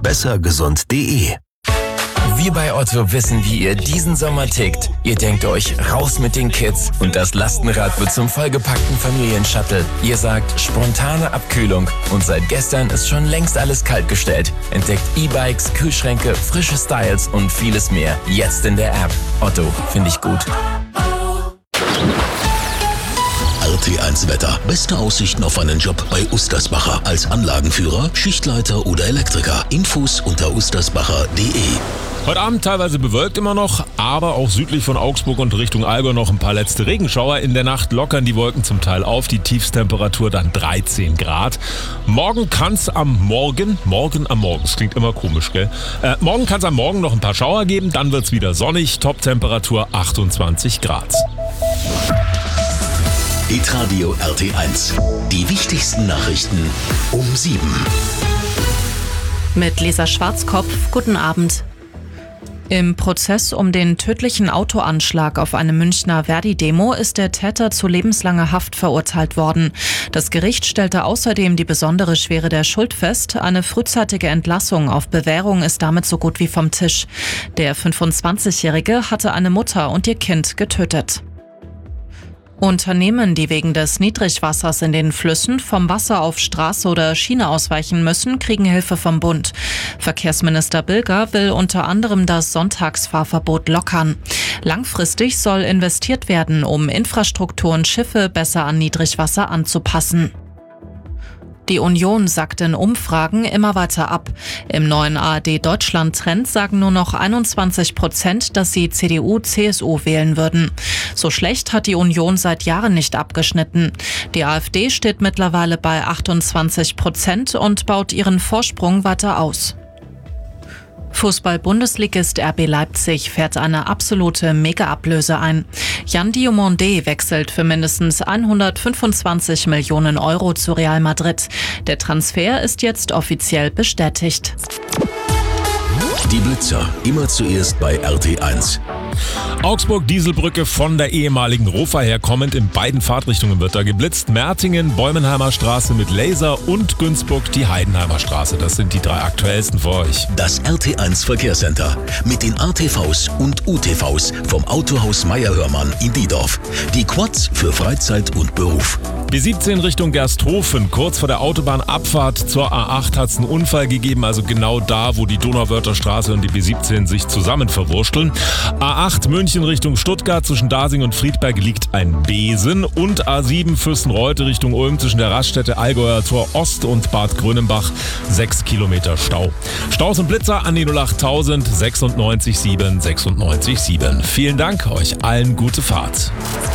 bessergesund.de. Wir bei Otto wissen, wie ihr diesen Sommer tickt. Ihr denkt euch, raus mit den Kids und das Lastenrad wird zum vollgepackten Familienshuttle. Ihr sagt, spontane Abkühlung und seit gestern ist schon längst alles kaltgestellt. Entdeckt E-Bikes, Kühlschränke, frische Styles und vieles mehr. Jetzt in der App. Otto, finde ich gut. RT1 Wetter. Beste Aussichten auf einen Job bei Ustersbacher. Als Anlagenführer, Schichtleiter oder Elektriker. Infos unter ustersbacher.de. Heute Abend teilweise bewölkt immer noch, aber auch südlich von Augsburg und Richtung Allgäu noch ein paar letzte Regenschauer. In der Nacht lockern die Wolken zum Teil auf, die Tiefstemperatur dann 13 Grad. Morgen kann es am Morgen, das klingt immer komisch, gell? Morgen kann es am Morgen noch ein paar Schauer geben, dann wird es wieder sonnig, Toptemperatur 28 Grad. Hitradio RT1. Die wichtigsten Nachrichten um 7. Mit Lisa Schwarzkopf, guten Abend. Im Prozess um den tödlichen Autoanschlag auf eine Münchner Verdi-Demo ist der Täter zu lebenslanger Haft verurteilt worden. Das Gericht stellte außerdem die besondere Schwere der Schuld fest. Eine frühzeitige Entlassung auf Bewährung ist damit so gut wie vom Tisch. Der 25-Jährige hatte eine Mutter und ihr Kind getötet. Unternehmen, die wegen des Niedrigwassers in den Flüssen vom Wasser auf Straße oder Schiene ausweichen müssen, kriegen Hilfe vom Bund. Verkehrsminister Bilger will unter anderem das Sonntagsfahrverbot lockern. Langfristig soll investiert werden, um Infrastruktur und Schiffe besser an Niedrigwasser anzupassen. Die Union sackt in Umfragen immer weiter ab. Im neuen ARD-Deutschland-Trend sagen nur noch 21%, dass sie CDU/CSU wählen würden. So schlecht hat die Union seit Jahren nicht abgeschnitten. Die AfD steht mittlerweile bei 28% und baut ihren Vorsprung weiter aus. Fußball-Bundesligist RB Leipzig fährt eine absolute Mega-Ablöse ein. Jan Diomandé wechselt für mindestens 125 Millionen Euro zu Real Madrid. Der Transfer ist jetzt offiziell bestätigt. Die Blitzer, immer zuerst bei RT1. Augsburg-Dieselbrücke von der ehemaligen Rofa her kommend. In beiden Fahrtrichtungen wird da geblitzt. Mertingen, Bäumenheimer Straße mit Laser und Günzburg die Heidenheimer Straße. Das sind die 3 aktuellsten für euch. Das RT1 Verkehrscenter mit den ATVs und UTVs vom Autohaus Meier-Hörmann in Diedorf. Die Quads für Freizeit und Beruf. B17 Richtung Gersthofen. Kurz vor der Autobahnabfahrt zur A8 hat es einen Unfall gegeben, also genau da, wo die Donauwörther Straße und die B17 sich zusammen verwursteln. A8 München Richtung Stuttgart, zwischen Dasing und Friedberg liegt ein Besen. Und A7 Fürstenreute Richtung Ulm, zwischen der Raststätte Allgäuer Tor Ost und Bad Grönenbach 6 Kilometer Stau. Staus und Blitzer an die 08000 96 7 96 7. Vielen Dank, euch allen gute Fahrt.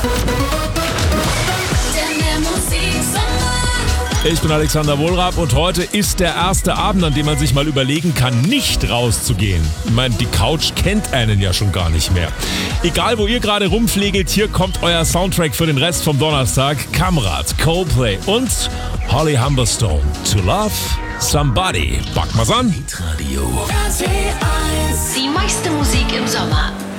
Ich bin Alexander Wohlrab und heute ist der erste Abend, an dem man sich mal überlegen kann, nicht rauszugehen. Ich meine, die Couch kennt einen ja schon gar nicht mehr. Egal, wo ihr gerade rumflegelt, hier kommt euer Soundtrack für den Rest vom Donnerstag. Kamrat, Coldplay und Holly Humberstone. To Love Somebody. Packen wir's an. Radio. Die meiste Musik im Sommer.